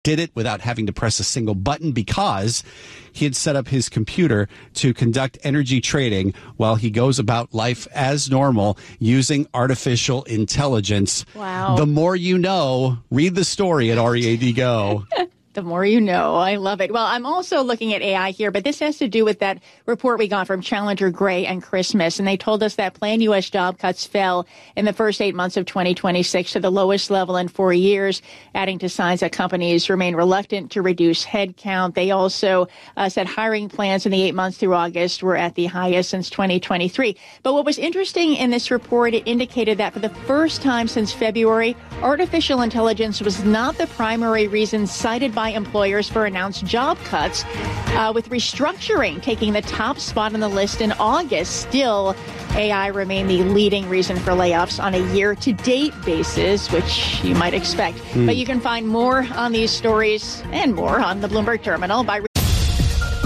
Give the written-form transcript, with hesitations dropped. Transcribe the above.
did it without having to press a single button because he had set up his computer to conduct energy trading while he goes about life as normal using artificial intelligence. Wow. The more you know, read the story at READ Go. The more you know. I love it. Well, I'm also looking at AI here, but this has to do with that report we got from Challenger Gray and Christmas. And they told us that planned U.S. job cuts fell in the first 8 months of 2026 to the lowest level in 4 years, adding to signs that companies remain reluctant to reduce headcount. They also said hiring plans in the 8 months through August were at the highest since 2023. But what was interesting in this report, it indicated that for the first time since February, artificial intelligence was not the primary reason cited by employers for announced job cuts, with restructuring taking the top spot on the list in August. Still, AI remained the leading reason for layoffs on a year-to-date basis, which you might expect. But you can find more on these stories and more on the Bloomberg Terminal by